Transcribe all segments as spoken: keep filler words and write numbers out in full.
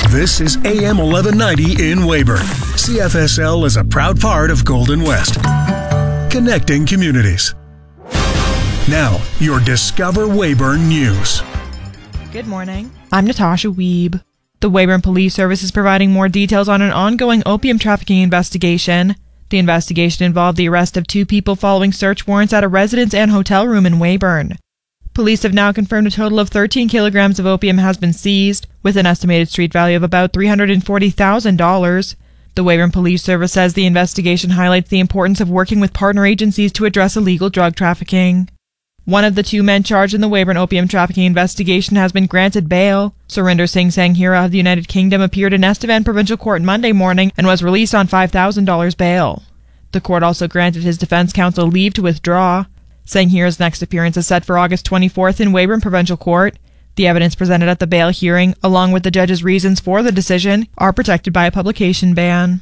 This is A M eleven ninety in Weyburn. C F S L is a proud part of Golden West. Connecting communities. Now, your Discover Weyburn News. Good morning. I'm Natasha Wiebe. The Weyburn Police Service is providing more details on an ongoing opium trafficking investigation. The investigation involved the arrest of two people following search warrants at a residence and hotel room in Weyburn. Police have now confirmed a total of thirteen kilograms of opium has been seized, with an estimated street value of about three hundred forty thousand dollars. The Weyburn Police Service says the investigation highlights the importance of working with partner agencies to address illegal drug trafficking. One of the two men charged in the Weyburn opium trafficking investigation has been granted bail. Surinder Singh Sanghira of the United Kingdom appeared in Estevan Provincial Court Monday morning and was released on five thousand dollars bail. The court also granted his defense counsel leave to withdraw. Sanghira's next appearance is set for August twenty-fourth in Weyburn Provincial Court. The evidence presented at the bail hearing, along with the judge's reasons for the decision, are protected by a publication ban.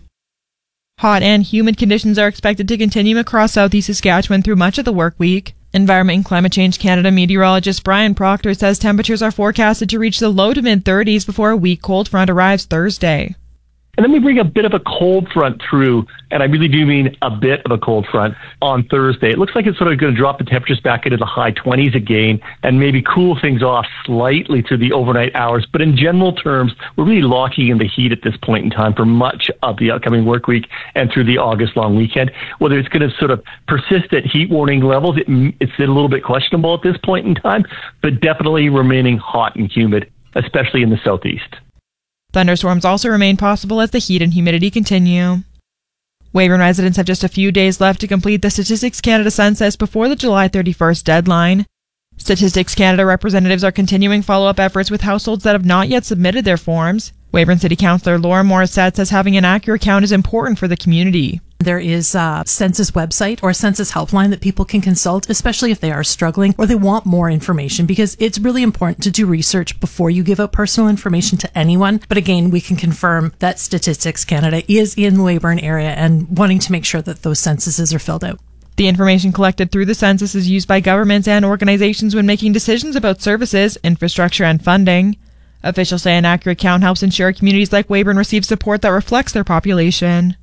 Hot and humid conditions are expected to continue across southeast Saskatchewan through much of the work week. Environment and Climate Change Canada meteorologist Brian Proctor says temperatures are forecasted to reach the low to mid-thirties before a weak cold front arrives Thursday. And then we bring a bit of a cold front through, and I really do mean a bit of a cold front, on Thursday. It looks like it's sort of going to drop the temperatures back into the high twenties again and maybe cool things off slightly through the overnight hours. But in general terms, we're really locking in the heat at this point in time for much of the upcoming work week and through the August long weekend. Whether it's going to sort of persist at heat warning levels, it, it's a little bit questionable at this point in time, but definitely remaining hot and humid, especially in the southeast. Thunderstorms also remain possible as the heat and humidity continue. Weyburn residents have just a few days left to complete the Statistics Canada census before the July thirty-first deadline. Statistics Canada representatives are continuing follow-up efforts with households that have not yet submitted their forms. Weyburn City Councillor Laura Morissette says having an accurate count is important for the community. There is a census website or a census helpline that people can consult, especially if they are struggling or they want more information, because it's really important to do research before you give out personal information to anyone. But again, we can confirm that Statistics Canada is in the Weyburn area and wanting to make sure that those censuses are filled out. The information collected through the census is used by governments and organizations when making decisions about services, infrastructure, and funding. Officials say an accurate count helps ensure communities like Weyburn receive support that reflects their population.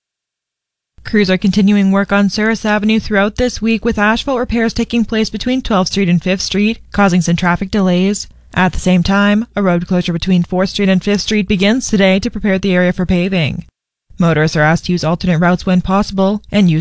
Crews are continuing work on Souris Avenue throughout this week, with asphalt repairs taking place between twelfth Street and fifth Street, causing some traffic delays. At the same time, a road closure between fourth Street and fifth Street begins today to prepare the area for paving. Motorists are asked to use alternate routes when possible and use